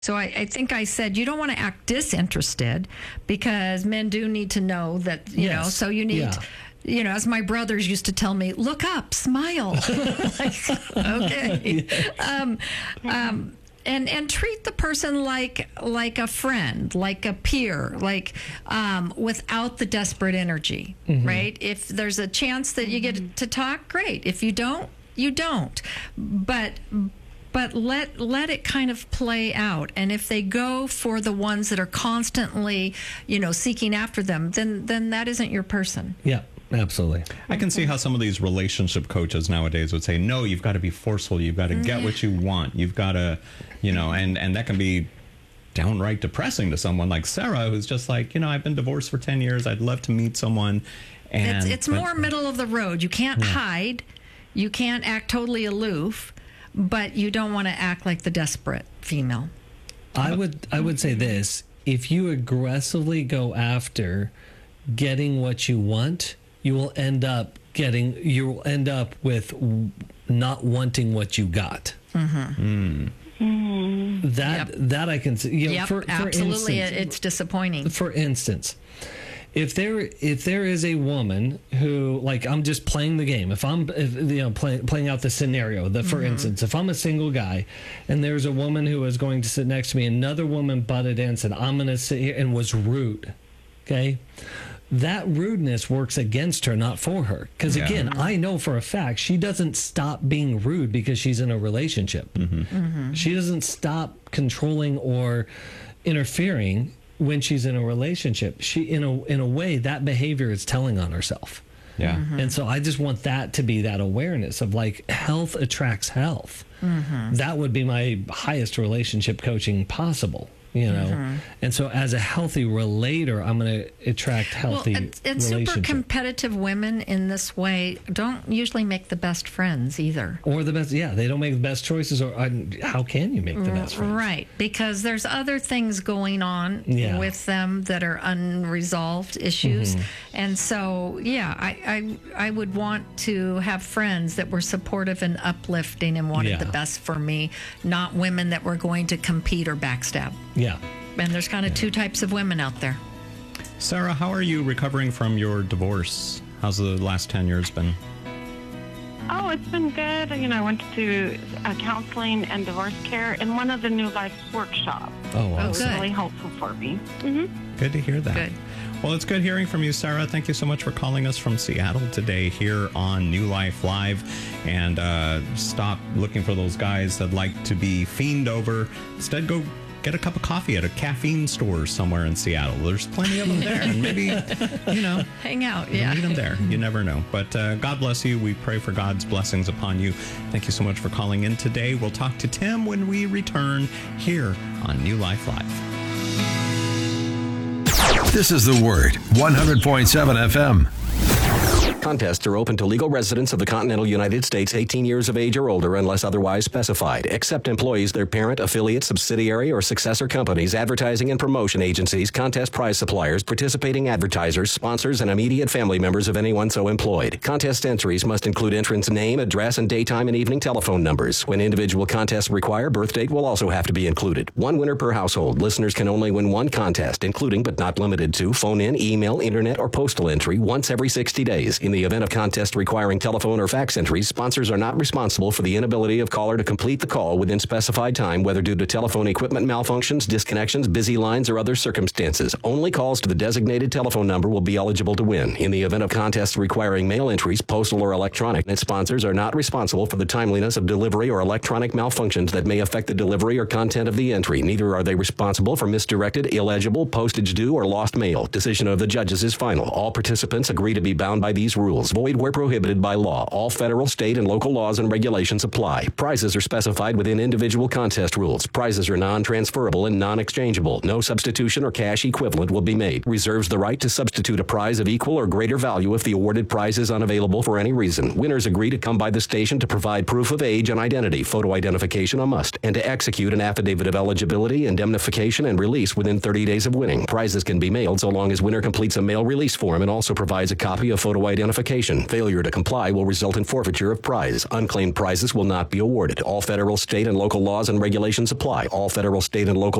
So I think I said you don't want to act disinterested because men do need to know that, you know, so you need, you know, as my brothers used to tell me, look up, smile. Like, okay. And treat the person like a friend, like a peer, like without the desperate energy, right? If there's a chance that you get to talk, great. If you don't, you don't. But let it kind of play out. And if they go for the ones that are constantly, you know, seeking after them, then that isn't your person. Yeah, absolutely. I can see how some of these relationship coaches nowadays would say, no, you've got to be forceful. You've got to get what you want. You've got to, you know, and that can be downright depressing to someone like Sarah, who's just like, you know, I've been divorced for 10 years. I'd love to meet someone. And it's more middle of the road. You can't hide. You can't act totally aloof. But you don't want to act like the desperate female. I would say this: if you aggressively go after getting what you want, you will end up with not wanting what you got. That I can see. You know, for absolutely, instance, it's disappointing. For instance, if there is a woman who, like, I'm just playing the game. If playing out the scenario, for instance, if I'm a single guy and there's a woman who is going to sit next to me, another woman butted in and said, I'm going to sit here, and was rude. Okay. That rudeness works against her, not for her. Because again, I know for a fact she doesn't stop being rude because she's in a relationship. She doesn't stop controlling or interfering when she's in a relationship. She, in a way, that behavior is telling on herself. Yeah. And so I just want that to be that awareness of, like, health attracts health. That would be my highest relationship coaching possible, you know. And so as a healthy relator, I'm going to attract healthy and super competitive women in this way don't usually make the best friends either. Or the best, they don't make the best choices. Or how can you make the best friends? Right, because there's other things going on with them that are unresolved issues. And so, I would want to have friends that were supportive and uplifting and wanted the best for me, not women that were going to compete or backstab. Yeah. And there's kind of two types of women out there. Sarah, how are you recovering from your divorce? How's the last 10 years been? Oh, it's been good. You know, I went to counseling and divorce care in one of the New Life workshops. Oh, wow. So it was really helpful for me. Good to hear that. Good. Well, it's good hearing from you, Sarah. Thank you so much for calling us from Seattle today here on New Life Live. And stop looking for those guys that like to be fiend over. Instead, go get a cup of coffee at a caffeine store somewhere in Seattle. There's plenty of them there. And maybe, you know, hang out. Meet them there. You never know. But God bless you. We pray for God's blessings upon you. Thank you so much for calling in today. We'll talk to Tim when we return here on New Life Live. This is The Word, 100.7 FM. Contests are open to legal residents of the continental United States 18 years of age or older unless otherwise specified, except employees, their parent, affiliate, subsidiary, or successor companies, advertising and promotion agencies, contest prize suppliers, participating advertisers, sponsors, and immediate family members of anyone so employed. Contest entries must include entrant's name, address, and daytime and evening telephone numbers. When individual contests require, birth date will also have to be included. One winner per household. Listeners can only win one contest, including but not limited to phone-in, email, internet, or postal entry once every 60 days. In the event of contest requiring telephone or fax entries, sponsors are not responsible for the inability of caller to complete the call within specified time, whether due to telephone equipment malfunctions, disconnections, busy lines, or other circumstances. Only calls to the designated telephone number will be eligible to win. In the event of contests requiring mail entries, postal or electronic, sponsors are not responsible for the timeliness of delivery or electronic malfunctions that may affect the delivery or content of the entry. Neither are they responsible for misdirected, illegible, postage due, or lost mail. Decision of the judges is final. All participants agree to be bound by these rules. Void where prohibited by law. All federal, state, and local laws and regulations apply. Prizes are specified within individual contest rules. Prizes are non-transferable and non-exchangeable. No substitution or cash equivalent will be made. Reserves the right to substitute a prize of equal or greater value if the awarded prize is unavailable for any reason. Winners agree to come by the station to provide proof of age and identity, photo identification a must, and to execute an affidavit of eligibility, indemnification, and release within 30 days of winning. Prizes can be mailed so long as winner completes a mail release form and also provides a copy of photo identification identification. Failure to comply will result in forfeiture of prize. Unclaimed prizes will not be awarded. All federal, state, and local laws and regulations apply. All federal, state, and local